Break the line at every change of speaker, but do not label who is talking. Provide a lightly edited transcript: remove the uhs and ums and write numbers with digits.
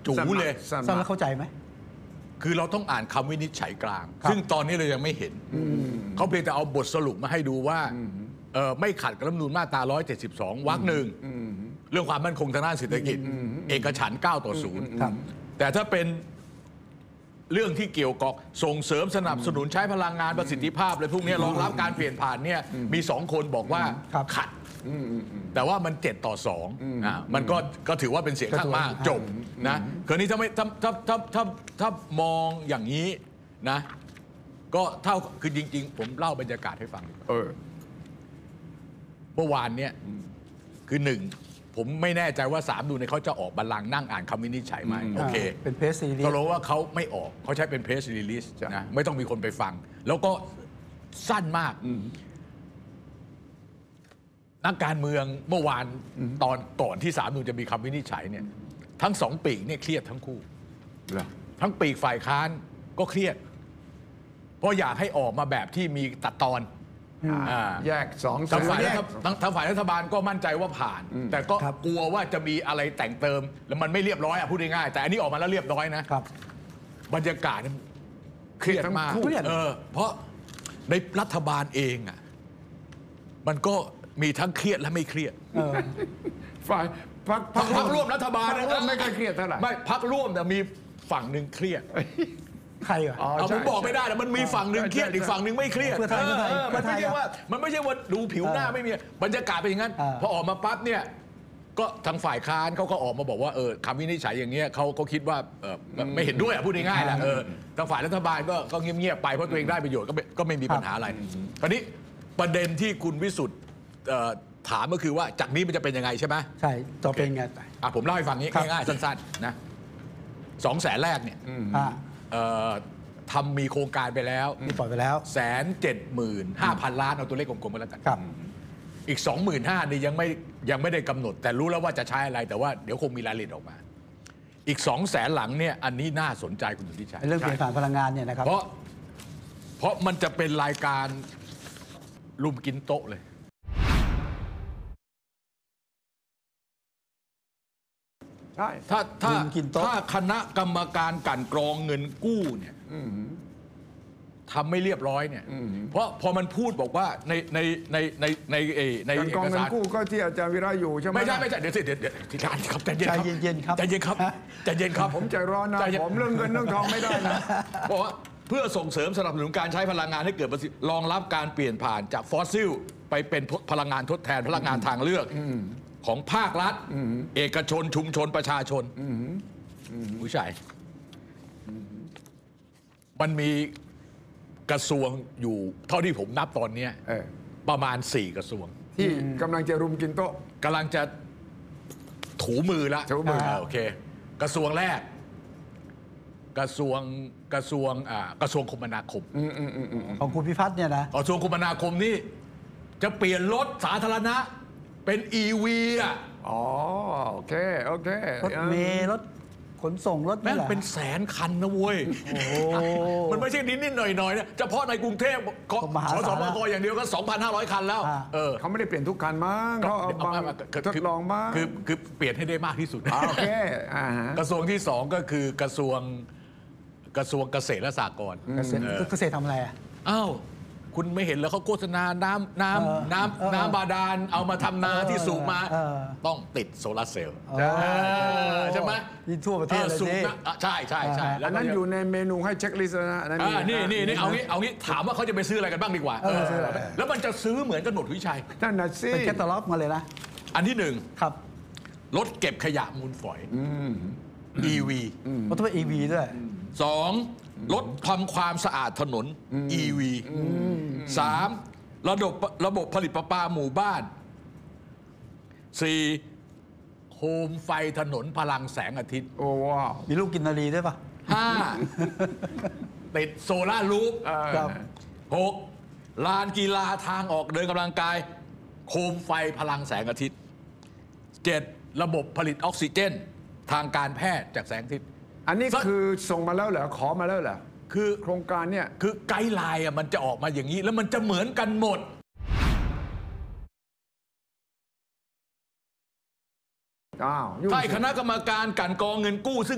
จู๋เลย
สั้นแล้วเข้าใจไหม
คือเราต้องอ่านคำวินิจฉัยกลางซึ่งตอนนี้เรายังไม่เห็นเขาเพียงแต่เอาบทสรุปมาให้ดูว่าไม่ขัดกับรัฐธรรมนูญมาตรา172 วรรค 1เรื่องความมั่นคงทางด้านเศรษฐกิจเอกฉันท์9-0แต่ถ้าเป็นเรื่องที่เกี่ยวกับส่งเสริมสนับสนุนใช้พลังงานประสิทธิภาพเลยพวกนี้รองรับการเปลี่ยนผ่านเนี่ยมี2 คนบอกว่าขัดแต่ว่ามัน7-2มันก็ถือว่าเป็นเสียงข้างมากจบนะคราวนี้ถ้ามองอย่างนี้นะก็เท่าคือจริงๆผมเล่าบรรยากาศให้ฟังเมื่อวานเนี่ยคือ1ผมไม่แน่ใจว่า3ดูในเขาจะออกบัลลังก์นั่งอ่านคำวินิจฉัยไหมโอเค
เป็นเพรสซีรีส์
ก็รู้ว่าเขาไม่ออกเขาใช้เป็นเพรสรีลิสนะไม่ต้องมีคนไปฟังแล้วก็สั้นมากนักการเมืองเมื่อวานตอนก่อนที่3ดูจะมีคำวินิจฉัยเนี่ยทั้ง2ปีกเนี่ยเครียดทั้งคู่ทั้งปีกฝ่ายค้านก็เครียดเพราะอยากให้ออกมาแบบที่มีตัดตอน
แยก2
ทางฝ่ายรัฐบาลก็มั่นใจว่าผ่านแต่ก็กลัวว่าจะมีอะไรแต่งเติมแล้วมันไม่เรียบร้อยพูดง่ายๆแต่อันนี้ออกมาแล้วเรียบร้อยนะครับบรรยากาศเครียดมากเพราะในรัฐบาลเองมันก็มีทั้งเครียดและไม่เครียด
ฝ่ายพรรค
ร่วมรัฐบาล
ไม่ค่อยเครียดเท่าไหร่
ไม่พรรคร่วมแต่มีฝั่งหนึ่งเครียด
ใครอ่ะ
ผมบอกไม่ได้นะมันมีฝั่งหนึ่งเครียดอีกฝั่งหนึ่งไม่เครียดมันไม่ใช่ว่าดูผิวหน้าไม่มีบรรยากาศเป็นอย่างนั้นพอออกมาปั๊บเนี่ยก็ทางฝ่ายค้านเขาก็ออกมาบอกว่าคำวินิจฉัยอย่างเงี้ยเขาคิดว่าไม่เห็นด้วยพูดง่ายๆแหละทางฝ่ายรัฐบาลก็เงียบๆไปเพราะตัวเองได้ประโยชน์ก็ไม่มีปัญหาอะไรคราวนี้ประเด็นที่คุณวิสุทธิ์ถามก็คือว่าจากนี้มันจะเป็นยังไงใช่ไหม
ใช่จะเป็นไง
ผมเล่าให้ฟังงี้ง่ายๆสั้นๆนะ200,000 แรกเนี่ยทำมีโครงการไปแล้ว
มีปล่อยไปแล้ว
175,000 ล้านเอาตัวเลขกลมๆมาแล้วกันอีก 25,000 นี่ยังไม่ได้กำหนดแต่รู้แล้วว่าจะใช้อะไรแต่ว่าเดี๋ยวคงมีรายละเอียดออกมาอีก 200,000 หลังเนี่ยอันนี้น่าสนใจคุณสุทธิชัย
เรื่องเปลี่ยนผ่านพลังงานเนี่ยนะครับ
เพราะมันจะเป็นรายการลุมกินโต๊ะเลยถ้าคณะกรรมการกลั่นกรองเงินกู้เนี่ยทำไม่เรียบร้อยเนี่ยเพราะพอมันพูดบอกว่าในเอกสาร
เงินกู้ก็ที่อาจารย์วิระอยู่ใช่ไหม
ไม่ใช่เดี๋ยวที่การครับใจเย็นครับ
ผมใจร้อนนะผมเรื่องเงินเรื่องทองไม่ได้นะ
เพราะว่าเพื่อส่งเสริมสนับสนุนการใช้พลังงานให้เกิดประสิทธิรองรับการเปลี่ยนผ่านจากฟอสซิลไปเป็นพลังงานทดแทนพลังงานทางเลือกของภาครัฐเอกชนชุมชนประชาชนผู้ชายมันมีกระทรวงอยู่เท่าที่ผมนับตอนนี้ประมาณ4 กระทรวง
ที่กำลังจะรุมกินโต๊ะ
กำลังจะถูมือละโอเคกระทรวงแรกกระทรวงคมนาคม
ของคุณพิพัฒน์เนี่ยนะ
กระทรวงคมนาคมนี่จะเปลี่ยนรถสาธารณะเป็น EV
โอเค
รถเมล์รถขนส่งรถ
แม่งเป็นแสนคันนะเว้ยมันไม่ใช่นิดๆหน่อยๆนะเฉพาะในกรุงเทพขอสมกอย่างเดียวก็ 2,500 คันแล้ว
เขาไม่ได้เปลี่ยนทุกคันมั้งเขาทดลองมั้ง
คือเปลี่ยนให้ได้มากที่สุด
โอเค
กระทรวงที่2ก็คือกระทรวงเกษตรและสหกรณ์
เกษตรทำอะไร
อ้าวคุณไม่เห็นแล้วเขาโฆษณาน้ำบาดาลเอามาทำนาที่สูบมาต้องติดโซลาร์เซลล์ใช่ไหม
นี่ทั่วประเทศเลย
ใช่
แล้วนั้นอยู่ในเมนูให้เช็คลิสต์นะ
นี่เอางี้ถามว่าเขาจะไปซื้ออะไรกันบ้างดีกว่าแล้วมันจะซื้อเหมือนกันหมดวิชัย
นั่นน่ะสิ
เป็นแคตตาล็อกมาเลยนะ
อันที่1
ครับ
รถเก็บขยะมูลฝอย EV
รถต้องเป็น EV ด้วย
2รถทำความสะอาดถนน EV 3ระบบผลิตประปาหมู่บ้าน 4โคมไฟถนนพลังแสงอาทิตย์
โอ้ว้าว
มีลูกกินนารีด้วยป่ะ
5ติดโซล่ารูฟ6ลานกีฬาทางออกเดินกำลังกายโคมไฟพลังแสงอาทิตย์7ระบบผลิตออกซิเจนทางการแพทย์จากแสงอาทิตย์
อันนี้คือส่งมาแล้วเหรอขอมาแล้วเหรอ
คือ
โครงการเนี่ย
คือไกด์ไลน์มันจะออกมาอย่างนี้แล้วมันจะเหมือนกันหมดใช่คณะกรรมการกลั่นกรองเงินกู้ซึ่ง